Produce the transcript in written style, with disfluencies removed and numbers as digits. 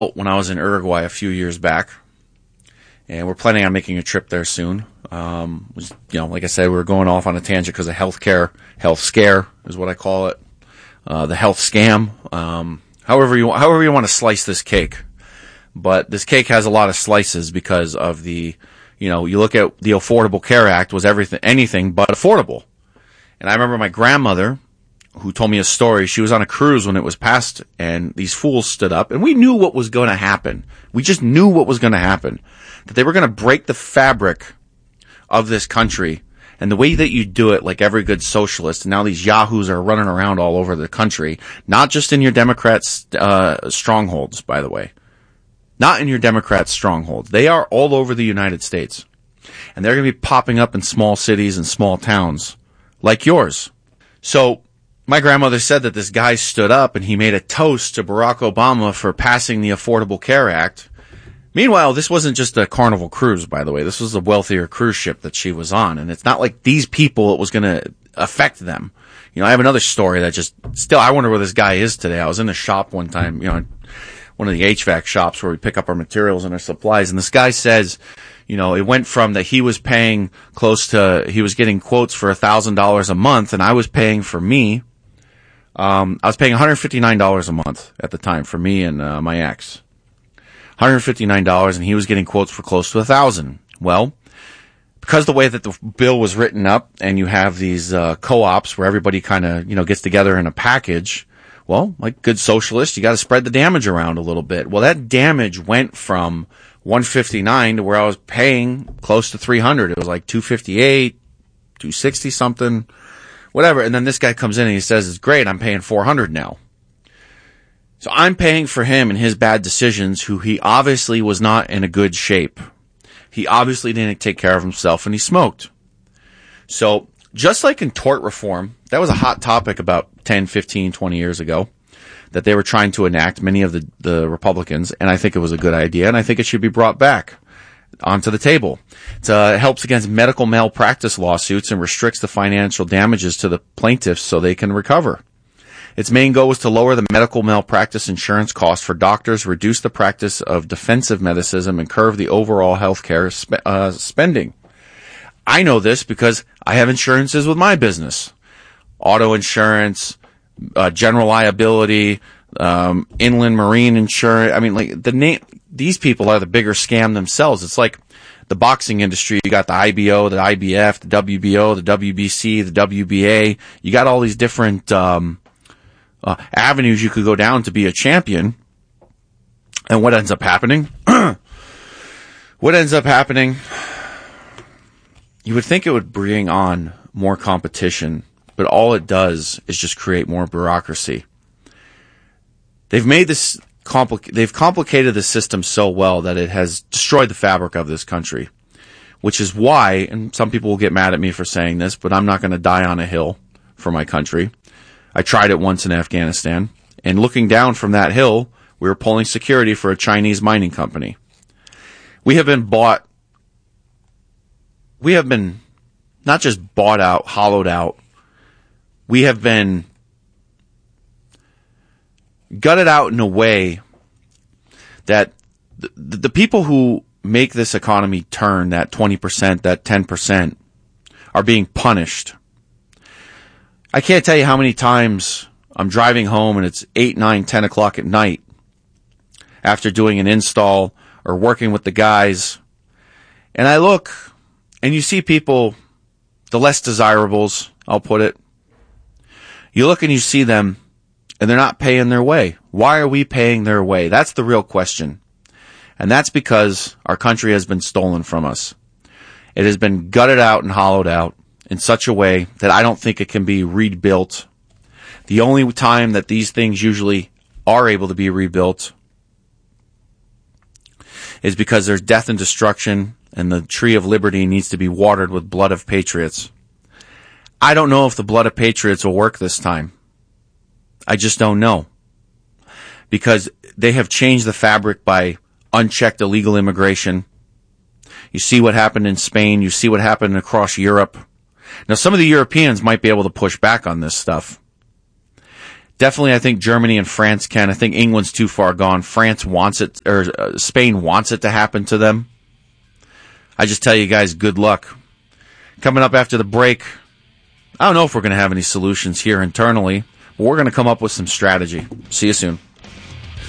when I was in Uruguay a few years back, and we're planning on making a trip there soon. Like I said, we were going off on a tangent because of health scare is what I call it, the health scam. However you want to slice this cake, but this cake has a lot of slices because of you look at the Affordable Care Act was anything but affordable. And I remember my grandmother, who told me a story. She was on a cruise when it was passed, and these fools stood up, and we knew what was going to happen. We just knew what was going to happen. That they were going to break the fabric of this country, and the way that you do it, like every good socialist, and now these yahoos are running around all over the country, not just in your Democrats' strongholds, by the way. Not in your Democrats' strongholds. They are all over the United States. And they're going to be popping up in small cities and small towns, like yours. So, my grandmother said that this guy stood up and he made a toast to Barack Obama for passing the Affordable Care Act. Meanwhile, this wasn't just a Carnival cruise, by the way. This was a wealthier cruise ship that she was on. And it's not like these people, it was going to affect them. I have another story that I wonder where this guy is today. I was in a shop one time, one of the HVAC shops where we pick up our materials and our supplies. And this guy says, it went from that he was paying he was getting quotes for $1,000 a month, and I was paying for me. I was paying $159 a month at the time for me and my ex. $159, and he was getting quotes for close to $1,000. Well, because the way that the bill was written up, and you have these co-ops where everybody kind of gets together in a package. Well, like good socialists, you got to spread the damage around a little bit. Well, that damage went from $159 to where I was paying close to $300. It was like $258, $260 something. Whatever, and then this guy comes in and he says, it's great, I'm paying $400 now. So I'm paying for him and his bad decisions, who he obviously was not in a good shape. He obviously didn't take care of himself, and he smoked. So, just like in tort reform, that was a hot topic about 10, 15, 20 years ago, that they were trying to enact, many of the Republicans, and I think it was a good idea, and I think it should be brought back onto the table. It helps against medical malpractice lawsuits and restricts the financial damages to the plaintiffs so they can recover. Its main goal was to lower the medical malpractice insurance costs for doctors, reduce the practice of defensive medicine, and curb the overall healthcare spending. I know this because I have insurances with my business. Auto insurance, general liability, inland marine insurance. These people are the bigger scam themselves. It's like the boxing industry. You got the IBO, the IBF, the WBO, the WBC, the WBA. You got all these different avenues you could go down to be a champion. And what ends up happening? You would think it would bring on more competition, but all it does is just create more bureaucracy. They've made this they've complicated the system so well that it has destroyed the fabric of this country, which is why, and some people will get mad at me for saying this, but I'm not going to die on a hill for my country. I tried it once in Afghanistan, and looking down from that hill, we were pulling security for a Chinese mining company. We have been not just bought out, hollowed out. We have been gutted out in a way that the people who make this economy turn, that 20%, that 10%, are being punished. I can't tell you how many times I'm driving home and it's 8, 9, 10 o'clock at night after doing an install or working with the guys, and I look and you see people, the less desirables, I'll put it. You look and you see them, and they're not paying their way. Why are we paying their way? That's the real question. And that's because our country has been stolen from us. It has been gutted out and hollowed out in such a way that I don't think it can be rebuilt. The only time that these things usually are able to be rebuilt is because there's death and destruction, and the tree of liberty needs to be watered with blood of patriots. I don't know if the blood of patriots will work this time. I just don't know. Because they have changed the fabric by unchecked illegal immigration. You see what happened in Spain. You see what happened across Europe. Now, some of the Europeans might be able to push back on this stuff. Definitely, I think Germany and France can. I think England's too far gone. France wants it, or Spain wants it to happen to them. I just tell you guys, good luck. Coming up after the break, I don't know if we're going to have any solutions here internally, but we're going to come up with some strategy. See you soon.